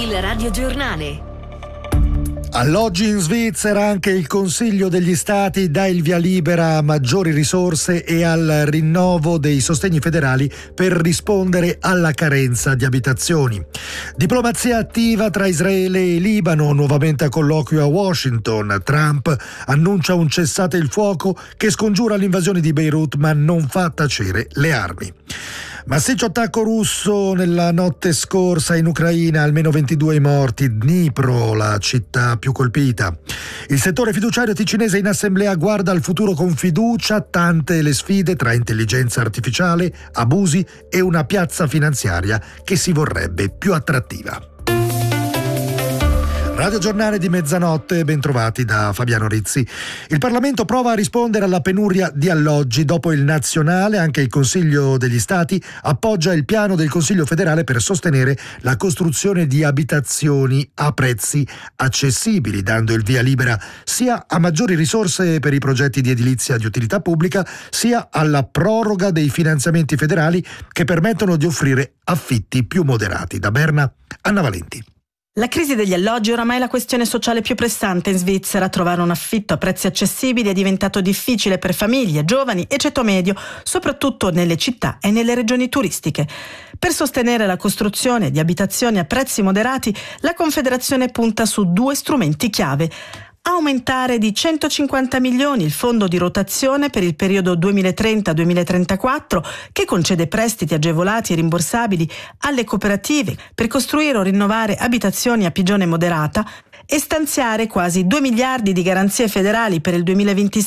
Il radiogiornale. Alloggi in Svizzera, anche il Consiglio degli Stati dà il via libera a maggiori risorse e al rinnovo dei sostegni federali per rispondere alla carenza di abitazioni. Diplomazia attiva tra Israele e Libano, nuovamente a colloquio a Washington. Trump annuncia un cessate il fuoco che scongiura l'invasione di Beirut ma non fa tacere le armi. Massiccio attacco russo nella notte scorsa in Ucraina, almeno 22 morti, Dnipro, la città più colpita. Il settore fiduciario ticinese in assemblea guarda al futuro con fiducia, tante le sfide tra intelligenza artificiale, abusi e una piazza finanziaria che si vorrebbe più attrattiva. Radio Giornale di mezzanotte, bentrovati da Fabiano Rizzi. Il Parlamento prova a rispondere alla penuria di alloggi. Dopo il nazionale, anche il Consiglio degli Stati appoggia il piano del Consiglio federale per sostenere la costruzione di abitazioni a prezzi accessibili, dando il via libera sia a maggiori risorse per i progetti di edilizia di utilità pubblica, sia alla proroga dei finanziamenti federali che permettono di offrire affitti più moderati. Da Berna, Anna Valenti. La crisi degli alloggi è oramai la questione sociale più pressante in Svizzera. Trovare un affitto a prezzi accessibili è diventato difficile per famiglie, giovani e ceto medio, soprattutto nelle città e nelle regioni turistiche. Per sostenere la costruzione di abitazioni a prezzi moderati, la Confederazione punta su due strumenti chiave. Aumentare di 150 milioni il fondo di rotazione per il periodo 2030-2034, che concede prestiti agevolati e rimborsabili alle cooperative per costruire o rinnovare abitazioni a pigione moderata, e stanziare quasi 2 miliardi di garanzie federali per il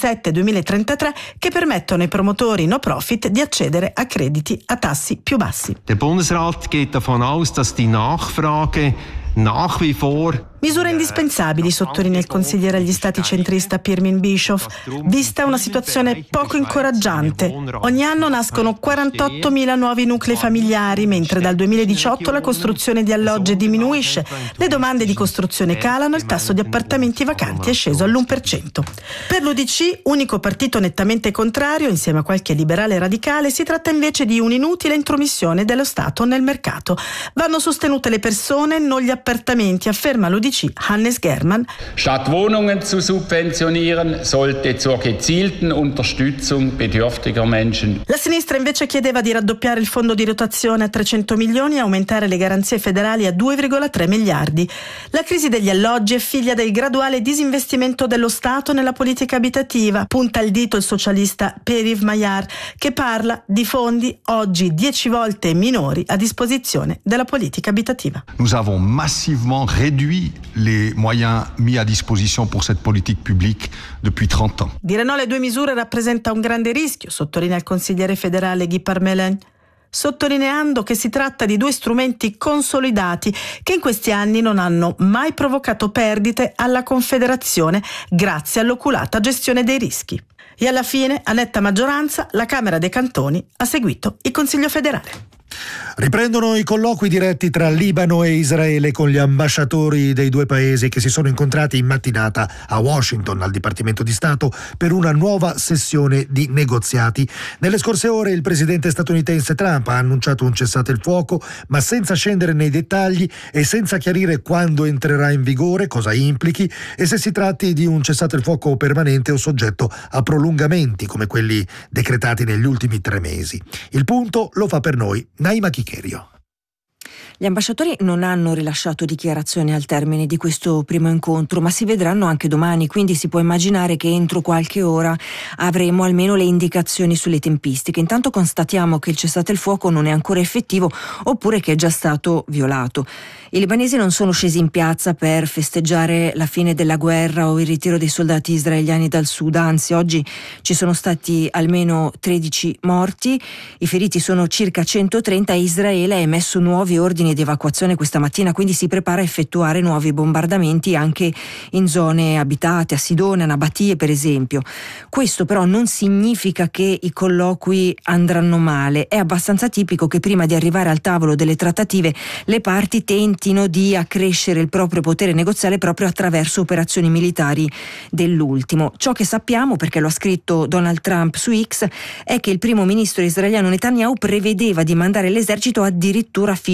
2027-2033 che permettono ai promotori no profit di accedere a crediti a tassi più bassi. Der Bundesrat geht davon aus, dass die Nachfrage nach wie vor. Misure indispensabili, sottolinea il consigliere agli stati centrista Pirmin Bischoff, vista una situazione poco incoraggiante. Ogni anno nascono 48.000 nuovi nuclei familiari, mentre dal 2018 la costruzione di alloggi diminuisce, le domande di costruzione calano e il tasso di appartamenti vacanti è sceso all'1%. Per l'UDC, unico partito nettamente contrario, insieme a qualche liberale radicale, si tratta invece di un'inutile intromissione dello Stato nel mercato. Vanno sostenute le persone, non gli appartamenti, afferma l'UDC Hannes Germann. Statt Wohnungen zu subventionieren, sollte zur gezielten Unterstützung bedürftiger Menschen. La sinistra invece chiedeva di raddoppiare il fondo di rotazione a 300 milioni e aumentare le garanzie federali a 2,3 miliardi. La crisi degli alloggi è figlia del graduale disinvestimento dello Stato nella politica abitativa, punta il dito il socialista Pierre-Yves Maillard, che parla di fondi oggi 10 volte minori a disposizione della politica abitativa. Nous avons massivement réduit les moyens mis à disposition pour cette politique publique depuis 30 ans. Dire no alle due misure rappresenta un grande rischio, sottolinea il consigliere federale Guy Parmelin, sottolineando che si tratta di due strumenti consolidati che in questi anni non hanno mai provocato perdite alla Confederazione grazie all'oculata gestione dei rischi. E alla fine, a netta maggioranza, la Camera dei Cantoni ha seguito il Consiglio federale. Riprendono i colloqui diretti tra Libano e Israele con gli ambasciatori dei due paesi che si sono incontrati in mattinata a Washington al Dipartimento di Stato per una nuova sessione di negoziati. Nelle scorse ore il presidente statunitense Trump ha annunciato un cessate il fuoco, ma senza scendere nei dettagli e senza chiarire quando entrerà in vigore, cosa implichi e se si tratti di un cessate il fuoco permanente o soggetto a prolungamenti come quelli decretati negli ultimi 3 mesi. Il punto lo fa per noi Naima Chicherio. Gli ambasciatori non hanno rilasciato dichiarazioni al termine di questo primo incontro, ma si vedranno anche domani, quindi si può immaginare che entro qualche ora avremo almeno le indicazioni sulle tempistiche. Intanto constatiamo che il cessate il fuoco non è ancora effettivo oppure che è già stato violato. I libanesi non sono scesi in piazza per festeggiare la fine della guerra o il ritiro dei soldati israeliani dal Sud, anzi oggi ci sono stati almeno 13 morti, i feriti sono circa 130 e Israele ha emesso nuovi ordini di evacuazione questa mattina, quindi si prepara a effettuare nuovi bombardamenti anche in zone abitate, a Sidone, a Nabatie per esempio. Questo però non significa che i colloqui andranno male, è abbastanza tipico che prima di arrivare al tavolo delle trattative le parti tentino di accrescere il proprio potere negoziale proprio attraverso operazioni militari dell'ultimo. Ciò che sappiamo, perché lo ha scritto Donald Trump su X, è che il primo ministro israeliano Netanyahu prevedeva di mandare l'esercito addirittura fino a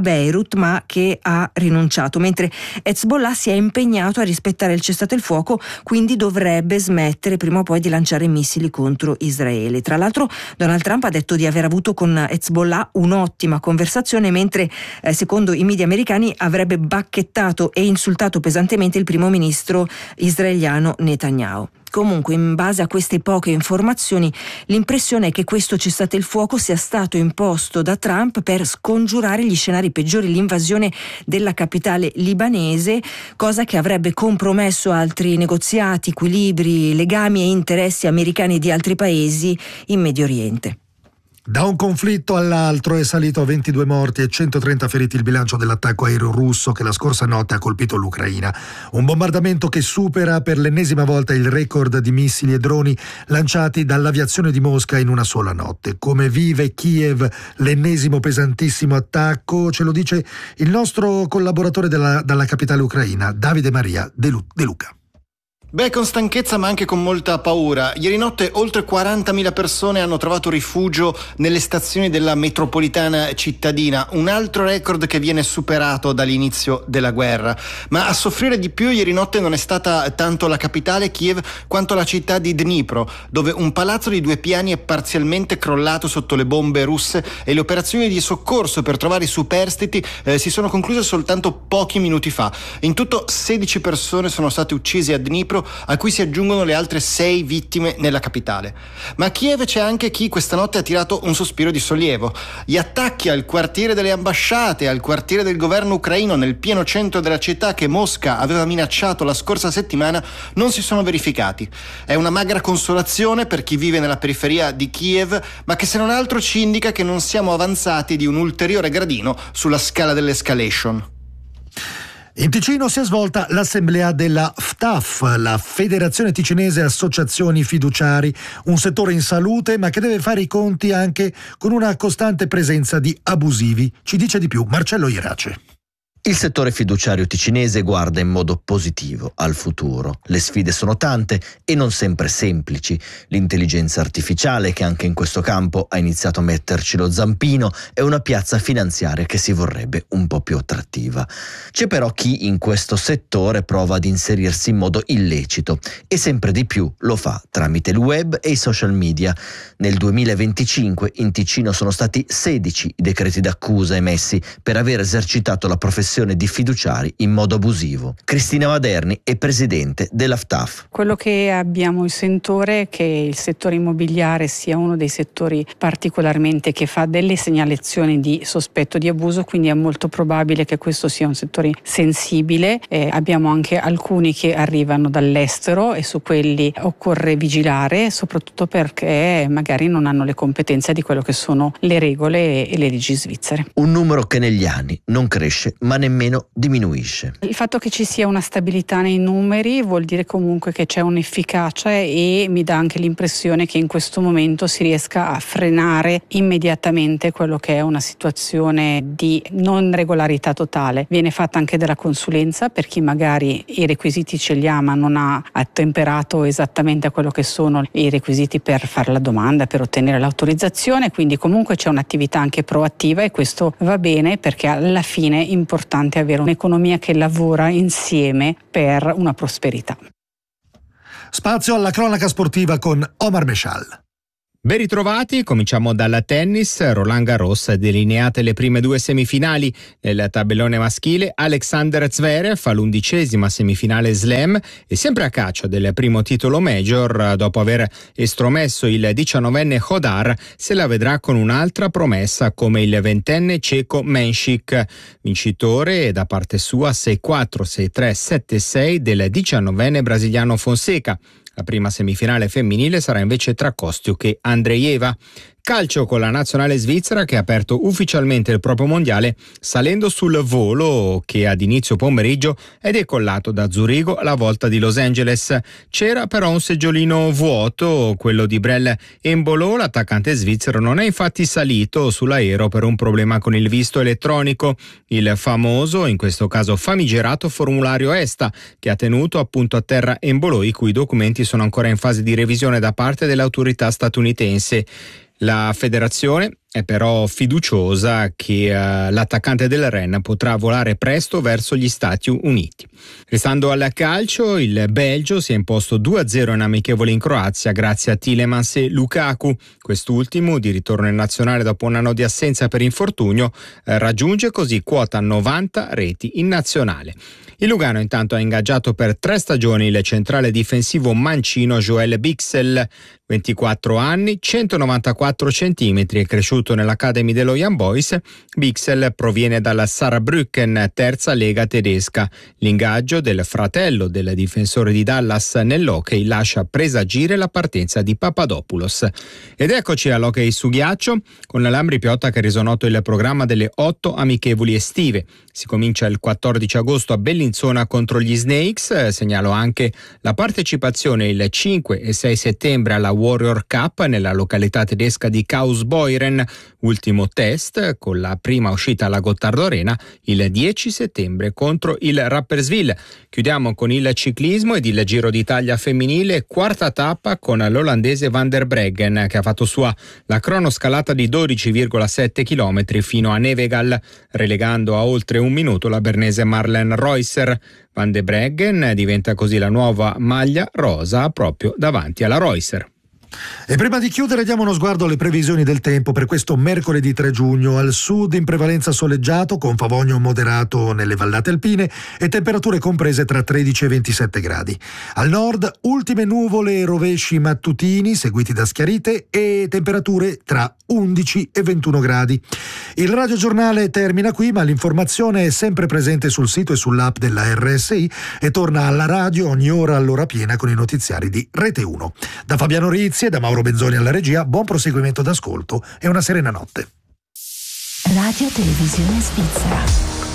Beirut, ma che ha rinunciato, mentre Hezbollah si è impegnato a rispettare il cessate il fuoco, quindi dovrebbe smettere prima o poi di lanciare missili contro Israele. Tra l'altro Donald Trump ha detto di aver avuto con Hezbollah un'ottima conversazione, mentre secondo i media americani avrebbe bacchettato e insultato pesantemente il primo ministro israeliano Netanyahu. Comunque, in base a queste poche informazioni, l'impressione è che questo cessate il fuoco sia stato imposto da Trump per scongiurare gli scenari peggiori, l'invasione della capitale libanese, cosa che avrebbe compromesso altri negoziati, equilibri, legami e interessi americani di altri paesi in Medio Oriente. Da un conflitto all'altro è salito a 22 morti e 130 feriti il bilancio dell'attacco aereo russo che la scorsa notte ha colpito l'Ucraina. Un bombardamento che supera per l'ennesima volta il record di missili e droni lanciati dall'aviazione di Mosca in una sola notte. Come vive Kiev l'ennesimo pesantissimo attacco? Ce lo dice il nostro collaboratore dalla capitale ucraina, Davide Maria De Luca. Beh, con stanchezza ma anche con molta paura. Ieri notte oltre 40.000 persone hanno trovato rifugio nelle stazioni della metropolitana cittadina, un altro record che viene superato dall'inizio della guerra. Ma a soffrire di più ieri notte non è stata tanto la capitale, Kiev, quanto la città di Dnipro, dove un palazzo di 2 piani è parzialmente crollato sotto le bombe russe e le operazioni di soccorso per trovare i superstiti si sono concluse soltanto pochi minuti fa. In tutto 16 persone sono state uccise a Dnipro, a cui si aggiungono le altre 6 vittime nella capitale. Ma a Kiev c'è anche chi questa notte ha tirato un sospiro di sollievo. Gli attacchi al quartiere delle ambasciate, al quartiere del governo ucraino nel pieno centro della città che Mosca aveva minacciato la scorsa settimana non si sono verificati. È una magra consolazione per chi vive nella periferia di Kiev, ma che se non altro ci indica che non siamo avanzati di un ulteriore gradino sulla scala dell'escalation. In Ticino si è svolta l'assemblea della FTAF, la Federazione Ticinese Associazioni Fiduciari, un settore in salute ma che deve fare i conti anche con una costante presenza di abusivi. Ci dice di più Marcello Irace. Il settore fiduciario ticinese guarda in modo positivo al futuro. Le sfide sono tante e non sempre semplici. L'intelligenza artificiale, che anche in questo campo ha iniziato a metterci lo zampino, è una piazza finanziaria che si vorrebbe un po' più attrattiva. C'è però chi in questo settore prova ad inserirsi in modo illecito e sempre di più lo fa tramite il web e i social media. Nel 2025 in Ticino sono stati 16 i decreti d'accusa emessi per aver esercitato la professione di fiduciari in modo abusivo. Cristina Maderni è presidente della FTAF. Quello che abbiamo il sentore è che il settore immobiliare sia uno dei settori particolarmente che fa delle segnalazioni di sospetto di abuso, quindi è molto probabile che questo sia un settore sensibile. Abbiamo anche alcuni che arrivano dall'estero e su quelli occorre vigilare, soprattutto perché magari non hanno le competenze di quello che sono le regole e le leggi svizzere. Un numero che negli anni non cresce ma nemmeno diminuisce. Il fatto che ci sia una stabilità nei numeri vuol dire comunque che c'è un'efficacia e mi dà anche l'impressione che in questo momento si riesca a frenare immediatamente quello che è una situazione di non regolarità totale. Viene fatta anche della consulenza per chi magari i requisiti ce li ha ma non ha attemperato esattamente a quello che sono i requisiti per fare la domanda, per ottenere l'autorizzazione, quindi comunque c'è un'attività anche proattiva e questo va bene perché alla fine è importante avere un'economia che lavora insieme per una prosperità. Spazio alla cronaca sportiva con Omar Meshal. Ben ritrovati, cominciamo dalla tennis. Roland Garros, delineate le prime 2 semifinali. Nel tabellone maschile Alexander Zverev fa l'11ª semifinale slam e sempre a caccia del primo titolo major, dopo aver estromesso il 19enne Hodar, se la vedrà con un'altra promessa come il 20enne ceco Menšik, vincitore da parte sua 6-4, 6-3, 7-6 del 19enne brasiliano Fonseca. La prima semifinale femminile sarà invece tra Kostiuk e Andreeva. Calcio con la nazionale svizzera che ha aperto ufficialmente il proprio mondiale salendo sul volo che ad inizio pomeriggio è decollato da Zurigo alla volta di Los Angeles. C'era però un seggiolino vuoto, quello di Brel Embolo. L'attaccante svizzero non è infatti salito sull'aereo per un problema con il visto elettronico, il famoso, in questo caso famigerato formulario ESTA, che ha tenuto appunto a terra Embolo, i cui documenti sono ancora in fase di revisione da parte dell'autorità statunitense. La federazione è però fiduciosa che l'attaccante del Rennes potrà volare presto verso gli Stati Uniti. Restando al calcio, il Belgio si è imposto 2-0 in amichevole in Croazia grazie a Tielemans e Lukaku. Quest'ultimo, di ritorno in nazionale dopo un anno di assenza per infortunio, raggiunge così quota 90 reti in nazionale. Il Lugano intanto ha ingaggiato per 3 stagioni il centrale difensivo mancino Joel Bixel, 24 anni, 194 centimetri, è cresciuto nell'Academy dello Young Boys. Bixel proviene dalla Saarbrücken, terza lega tedesca. L'ingaggio del fratello del difensore di Dallas nell'hockey lascia presagire la partenza di Papadopoulos. Ed eccoci all'hockey su ghiaccio, con la Lambri Piotta che ha reso noto il programma delle 8 amichevoli estive. Si comincia il 14 agosto a Bellinzona contro gli Snakes. Segnalo anche la partecipazione il 5 e 6 settembre alla Warrior Cup nella località tedesca di Kausbeuren, ultimo test con la prima uscita alla Gottardo Arena il 10 settembre contro il Rapperswil. Chiudiamo con il ciclismo ed il Giro d'Italia femminile, quarta tappa con l'olandese Van der Breggen che ha fatto sua la cronoscalata di 12,7 km fino a Nevegal, relegando a oltre un minuto la bernese Marlen Reusser. Van der Breggen diventa così la nuova maglia rosa proprio davanti alla Reusser. E prima di chiudere diamo uno sguardo alle previsioni del tempo per questo mercoledì 3 giugno. Al sud in prevalenza soleggiato con favogno moderato nelle vallate alpine e temperature comprese tra 13 e 27 gradi. Al nord ultime nuvole e rovesci mattutini seguiti da schiarite e temperature tra 11 e 21 gradi. Il radiogiornale termina qui, ma l'informazione è sempre presente sul sito e sull'app della RSI e torna alla radio ogni ora all'ora piena con i notiziari di Rete 1. Da Fabiano Rizzi e da Mauro Benzoni alla regia, buon proseguimento d'ascolto e una serena notte. Radio Televisione Svizzera.